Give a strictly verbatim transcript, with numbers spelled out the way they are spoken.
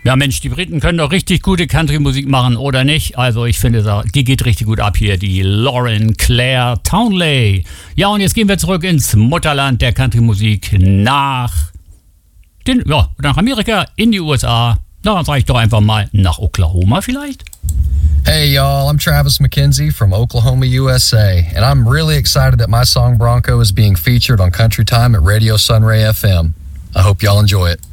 Ja Mensch, die Briten können doch richtig gute Country-Musik machen, oder nicht? Also ich finde, die geht richtig gut ab hier, die Lauren Claire Townley. Ja, und jetzt gehen wir zurück ins Mutterland der Country-Musik nach, den, ja, nach Amerika, in die U S A. Da sage ich doch einfach mal nach Oklahoma vielleicht. Hey y'all, I'm Travis McKenzie from Oklahoma, U S A, and I'm really excited that my song Bronco is being featured on Country Time at Radio Sunray F M. I hope y'all enjoy it.